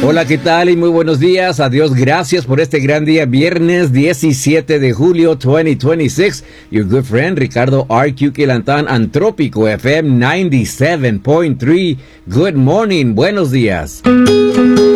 Hola, ¿qué tal? Y muy buenos días. Adiós, gracias por este gran día, viernes 17 de julio 2026. Your good friend Ricardo R.Q. Quilantán, Antrópico FM 97.3. Good morning, buenos días.